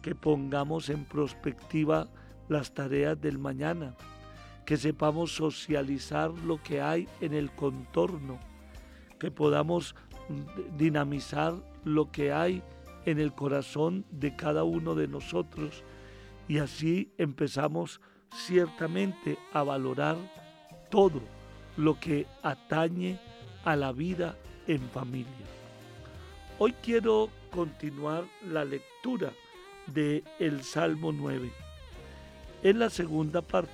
que pongamos en perspectiva las tareas del mañana, que sepamos socializar lo que hay en el contorno, que podamos dinamizar lo que hay en el corazón de cada uno de nosotros, y así empezamos ciertamente a valorar todo lo que atañe a la vida en familia. Hoy quiero continuar la lectura del Salmo 9. Es la segunda parte.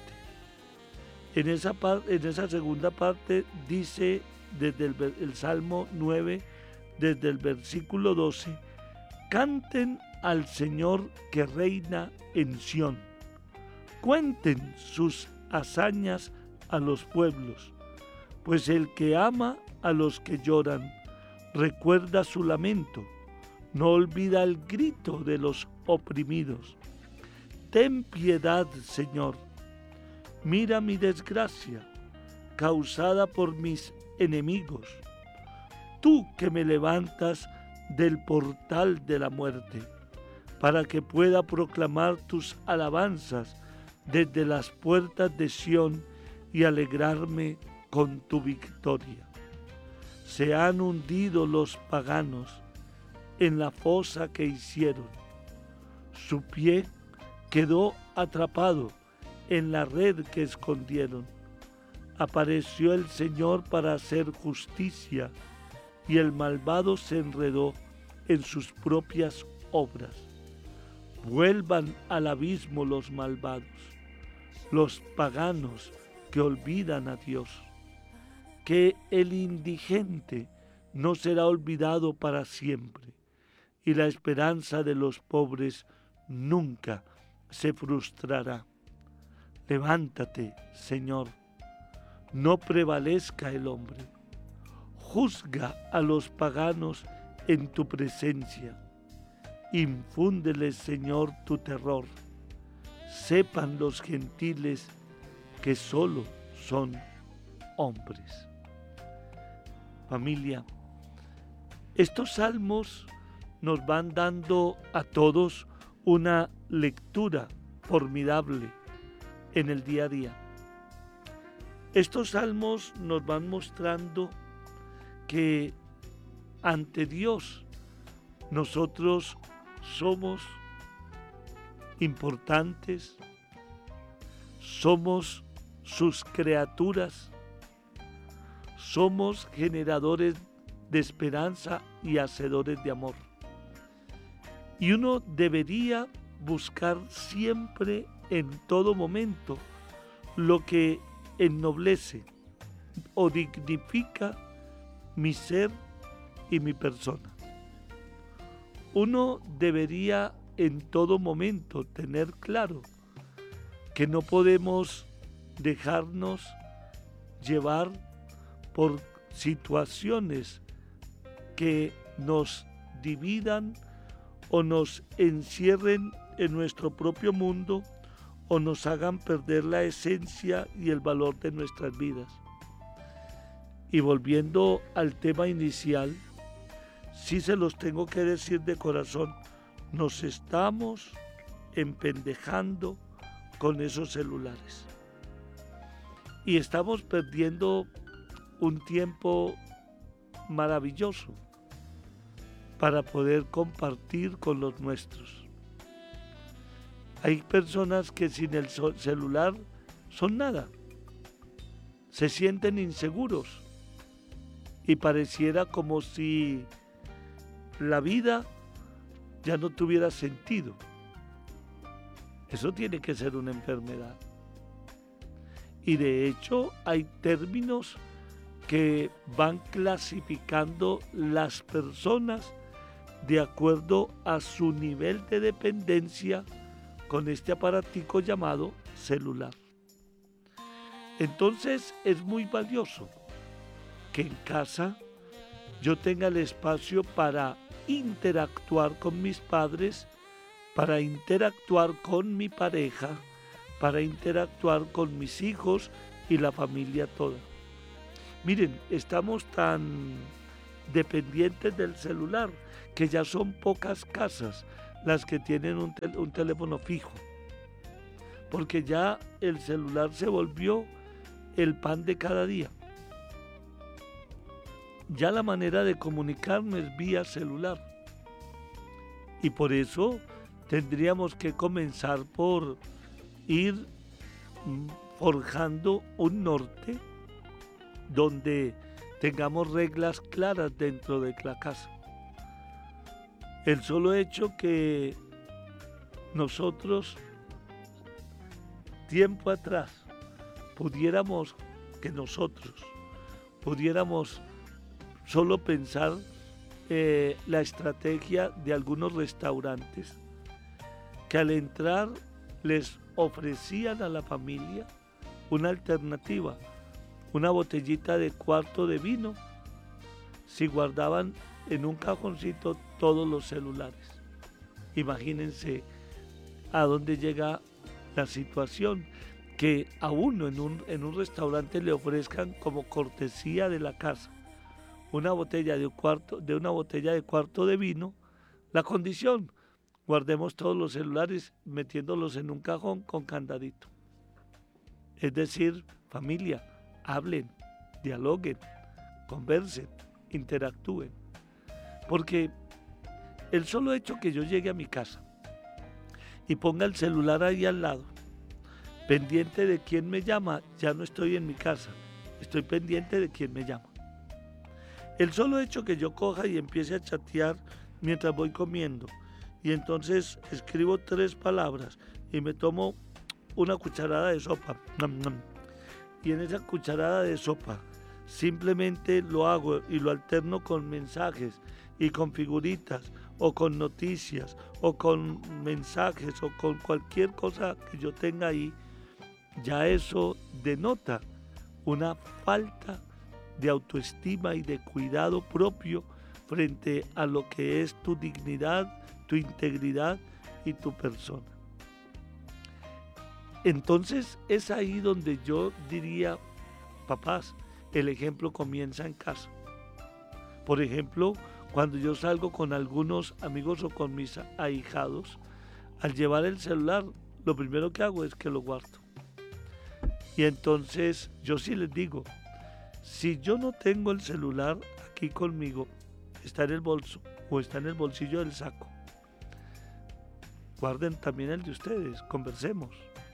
En esa segunda parte dice desde el Salmo 9, desde el versículo 12, canten al Señor que reina en Sión, cuenten sus hazañas a los pueblos, pues el que ama a los que lloran, recuerda su lamento, no olvida el grito de los oprimidos. Ten piedad, Señor, mira mi desgracia, causada por mis enemigos. Tú que me levantas del portal de la muerte, para que pueda proclamar tus alabanzas desde las puertas de Sión y alegrarme con tu victoria. Se han hundido los paganos en la fosa que hicieron. Su pie quedó atrapado en la red que escondieron. Apareció el Señor para hacer justicia, y el malvado se enredó en sus propias obras. Vuelvan al abismo los malvados, los paganos que olvidan a Dios. Que el indigente no será olvidado para siempre, y la esperanza de los pobres nunca se frustrará. Levántate, Señor, no prevalezca el hombre. Juzga a los paganos en tu presencia. Infúndeles, Señor, tu terror. Sepan los gentiles que solo son hombres. Familia, estos salmos nos van dando a todos una lectura formidable en el día a día. Estos salmos nos van mostrando que ante Dios nosotros somos importantes, somos sus criaturas, somos generadores de esperanza y hacedores de amor. Y uno debería buscar siempre, en todo momento, lo que ennoblece o dignifica mi ser y mi persona. Uno debería en todo momento tener claro que no podemos dejarnos llevar por situaciones que nos dividan o nos encierren en nuestro propio mundo o nos hagan perder la esencia y el valor de nuestras vidas. Y volviendo al tema inicial, sí se los tengo que decir de corazón, nos estamos empendejando con esos celulares. Y estamos perdiendo un tiempo maravilloso para poder compartir con los nuestros. Hay personas que sin el celular son nada, se sienten inseguros y pareciera como si la vida ya no tuviera sentido. Eso tiene que ser una enfermedad. Y de hecho hay términos que van clasificando las personas de acuerdo a su nivel de dependencia con este aparatico llamado celular. Entonces es muy valioso que en casa yo tenga el espacio para interactuar con mis padres, para interactuar con mi pareja, para interactuar con mis hijos y la familia toda. Miren, estamos tan dependientes del celular que ya son pocas casas las que tienen un teléfono fijo, porque ya el celular se volvió el pan de cada día. Ya la manera de comunicarme es vía celular. Y por eso tendríamos que comenzar por ir forjando un norte donde tengamos reglas claras dentro de la casa. El solo hecho que nosotros, tiempo atrás, pudiéramos solo pensar la estrategia de algunos restaurantes que al entrar les ofrecían a la familia una alternativa, una botellita de cuarto de vino, si guardaban en un cajoncito todos los celulares. Imagínense a dónde llega la situación, que a uno en un restaurante le ofrezcan como cortesía de la casa una botella de cuarto de vino, la condición, guardemos todos los celulares metiéndolos en un cajón con candadito. Es decir, familia, hablen, dialoguen, conversen, interactúen. Porque el solo hecho que yo llegue a mi casa y ponga el celular ahí al lado, pendiente de quién me llama, ya no estoy en mi casa, estoy pendiente de quién me llama. El solo hecho que yo coja y empiece a chatear mientras voy comiendo y entonces escribo 3 palabras y me tomo una cucharada de sopa y en esa cucharada de sopa simplemente lo hago y lo alterno con mensajes y con figuritas o con noticias o con mensajes o con cualquier cosa que yo tenga ahí, ya eso denota una falta de autoestima y de cuidado propio frente a lo que es tu dignidad, tu integridad y tu persona. Entonces es ahí donde yo diría, papás, el ejemplo comienza en casa. Por ejemplo, cuando yo salgo con algunos amigos o con mis ahijados, al llevar el celular, lo primero que hago es que lo guardo. Y entonces yo sí les digo, si yo no tengo el celular aquí conmigo, está en el bolso o está en el bolsillo del saco, guarden también el de ustedes, conversemos.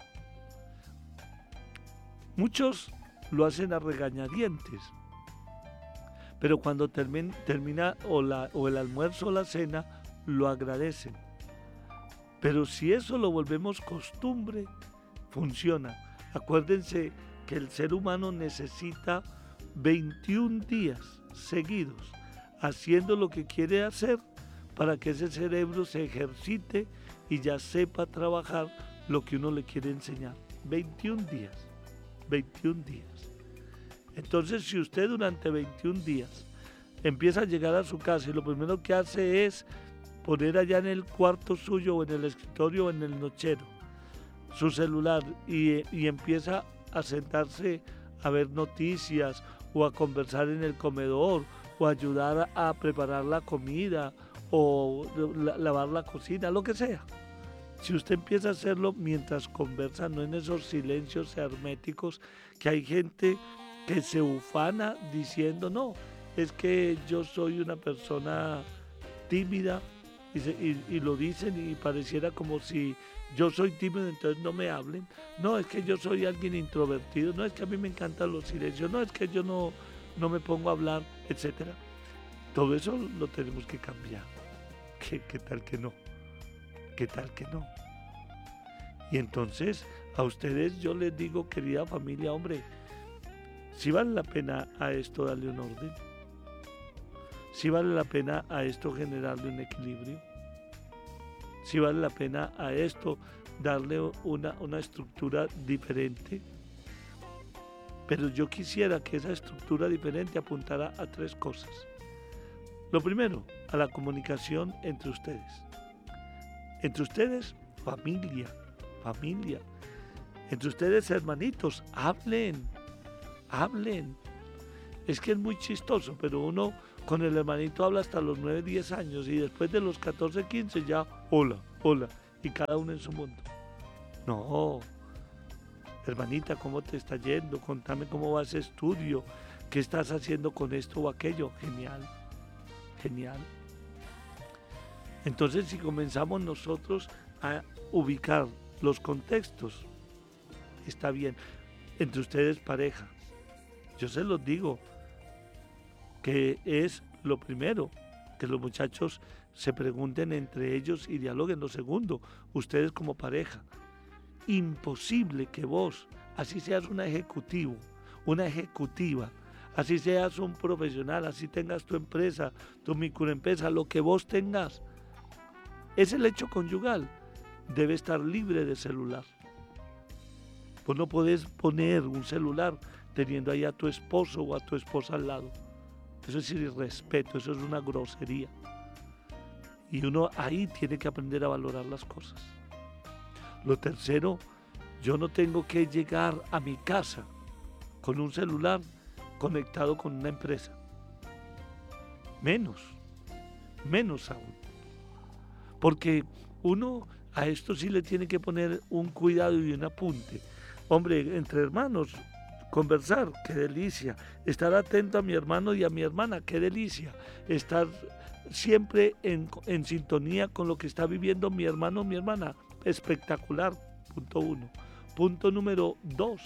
Muchos lo hacen a regañadientes, pero cuando termina o el almuerzo o la cena, lo agradecen. Pero si eso lo volvemos costumbre, funciona. Acuérdense que el ser humano necesita 21 días seguidos haciendo lo que quiere hacer para que ese cerebro se ejercite y ya sepa trabajar lo que uno le quiere enseñar. 21 días. 21 días. Entonces, si usted durante 21 días empieza a llegar a su casa y lo primero que hace es poner allá en el cuarto suyo o en el escritorio o en el nochero su celular y empieza a sentarse a ver noticias o a conversar en el comedor o ayudar a preparar la comida o lavar la cocina, lo que sea. Si usted empieza a hacerlo mientras conversa, no en esos silencios herméticos que hay gente que se ufana diciendo, no, es que yo soy una persona tímida y lo dicen y pareciera como si yo soy tímido, entonces no me hablen. No, es que yo soy alguien introvertido, no, es que a mí me encantan los silencios, no, es que yo no me pongo a hablar, etc. Todo eso lo tenemos que cambiar. ¿Qué tal que no? ¿Qué tal que no? Y entonces a ustedes yo les digo, querida familia, hombre, si vale la pena a esto darle un orden, si vale la pena a esto generarle un equilibrio, si vale la pena a esto darle una estructura diferente. Pero yo quisiera que esa estructura diferente apuntara a 3 cosas. Lo primero, a la comunicación entre ustedes. Entre ustedes, familia. Entre ustedes, hermanitos, hablen. Es que es muy chistoso, pero uno con el hermanito habla hasta los 9, 10 años y después de los 14, 15 ya, hola, hola, y cada uno en su mundo. No, hermanita, ¿cómo te está yendo? Contame cómo va ese estudio, qué estás haciendo con esto o aquello. Genial, genial. Entonces, si comenzamos nosotros a ubicar los contextos, está bien. Entre ustedes pareja, yo se los digo, que es lo primero, que los muchachos se pregunten entre ellos y dialoguen. Lo segundo, ustedes como pareja, imposible que vos, así seas un ejecutivo, una ejecutiva, así seas un profesional, así tengas tu empresa, tu microempresa, lo que vos tengas, es el hecho conyugal, debe estar libre de celular. Vos no podés poner un celular teniendo ahí a tu esposo o a tu esposa al lado. Eso es irrespeto, eso es una grosería. Y uno ahí tiene que aprender a valorar las cosas. Lo tercero, yo no tengo que llegar a mi casa con un celular conectado con una empresa. Menos aún. Porque uno a esto sí le tiene que poner un cuidado y un apunte. Hombre, entre hermanos, conversar, qué delicia. Estar atento a mi hermano y a mi hermana, qué delicia. Estar siempre en sintonía con lo que está viviendo mi hermano o mi hermana, espectacular. Punto 1. Punto número 2.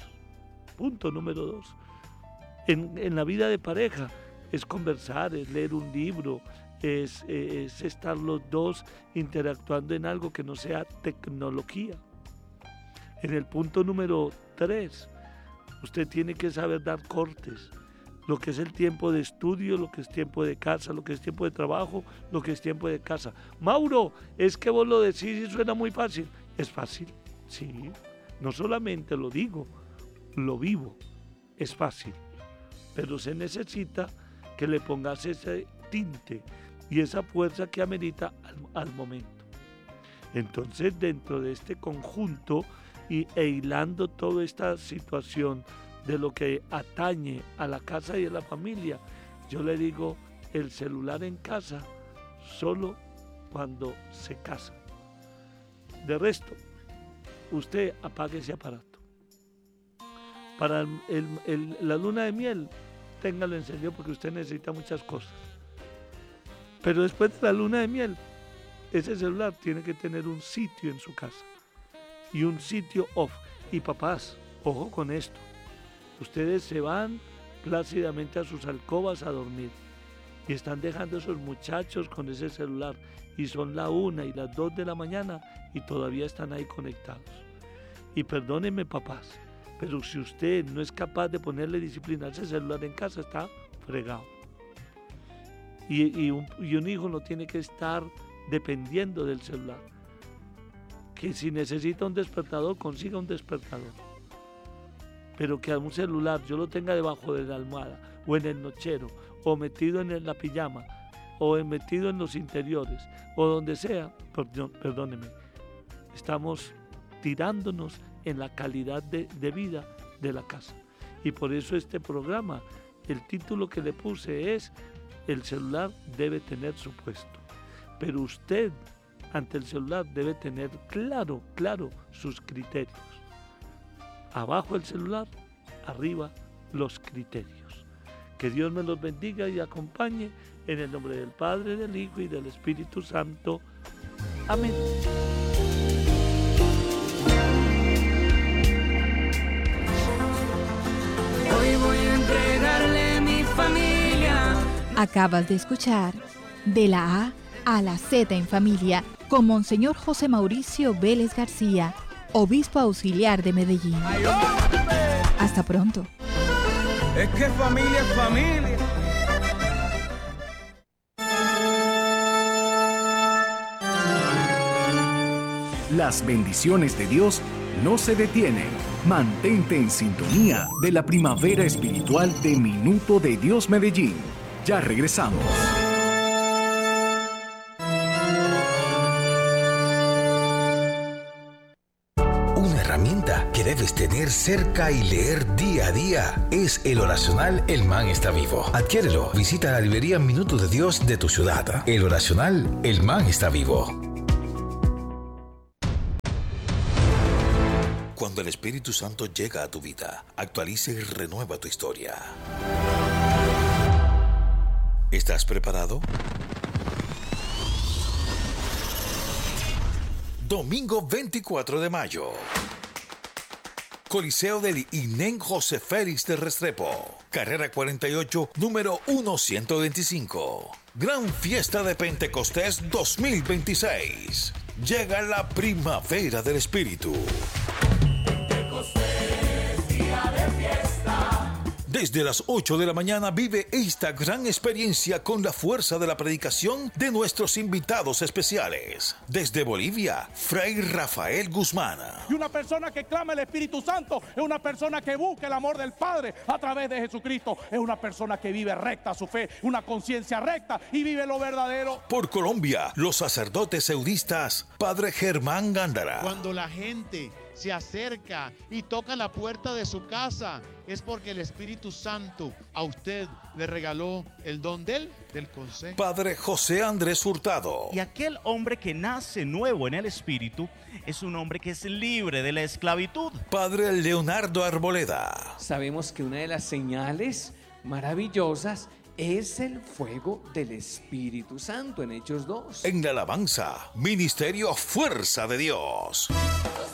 En la vida de pareja es conversar, es leer un libro, es estar los dos interactuando en algo que no sea tecnología. En el punto número 3, usted tiene que saber dar cortes, lo que es el tiempo de estudio, lo que es tiempo de casa, lo que es tiempo de trabajo, lo que es tiempo de casa. Mauro, es que vos lo decís y suena muy fácil. ¿Es fácil? Sí, no solamente lo digo, lo vivo, es fácil, pero se necesita que le pongas ese tinte y esa fuerza que amerita al momento. Entonces, dentro de este conjunto e hilando toda esta situación de lo que atañe a la casa y a la familia, yo le digo, el celular en casa solo cuando se casa. De resto, usted apague ese aparato. Para la luna de miel, téngalo en serio porque usted necesita muchas cosas. Pero después de la luna de miel, ese celular tiene que tener un sitio en su casa y un sitio off. Y papás, ojo con esto, ustedes se van plácidamente a sus alcobas a dormir y están dejando a esos muchachos con ese celular y son la 1 y las 2 de la mañana y todavía están ahí conectados. Y perdónenme papás, pero si usted no es capaz de ponerle disciplina a ese celular en casa, está fregado. Y un hijo no tiene que estar dependiendo del celular. Que si necesita un despertador, consiga un despertador. Pero que a un celular yo lo tenga debajo de la almohada, o en el nochero, o metido en la pijama, o metido en los interiores, o donde sea, perdóneme, estamos tirándonos en la calidad de vida de la casa. Y por eso este programa, el título que le puse es El celular debe tener su puesto. Pero usted, ante el celular, debe tener claro sus criterios. Abajo el celular, arriba los criterios. Que Dios me los bendiga y acompañe en el nombre del Padre, del Hijo y del Espíritu Santo. Amén. Hoy voy a entregarle mi familia. Acabas de escuchar De la A a la Z en Familia con Monseñor José Mauricio Vélez García, obispo auxiliar de Medellín. Hasta pronto. Es que familia es familia. Las bendiciones de Dios no se detienen. Mantente en sintonía de la primavera espiritual de Minuto de Dios Medellín. Ya regresamos. una herramienta que debes tener cerca y leer día a día. Es el oracional El Man está vivo. Adquiérelo. Visita la librería Minuto de Dios de tu ciudad. El oracional El Man está vivo. Cuando el Espíritu Santo llega a tu vida, actualiza y renueva tu historia. ¿Estás preparado? Domingo 24 de mayo. Coliseo del INEN José Félix de Restrepo. Carrera 48, número 1125. Gran Fiesta de Pentecostés 2026. Llega la primavera del Espíritu. Desde las 8 de la mañana vive esta gran experiencia con la fuerza de la predicación de nuestros invitados especiales. Desde Bolivia, Fray Rafael Guzmán. Y una persona que clama el Espíritu Santo es una persona que busca el amor del Padre a través de Jesucristo. Es una persona que vive recta su fe, una conciencia recta y vive lo verdadero. Por Colombia, los sacerdotes eudistas, Padre Germán Gándara. Cuando la gente se acerca y toca la puerta de su casa, es porque el Espíritu Santo a usted le regaló el don del consejo. Padre José Andrés Hurtado. Y aquel hombre que nace nuevo en el Espíritu es un hombre que es libre de la esclavitud. Padre Leonardo Arboleda. Sabemos que una de las señales maravillosas es el fuego del Espíritu Santo en Hechos 2. En la alabanza, Ministerio Fuerza de Dios.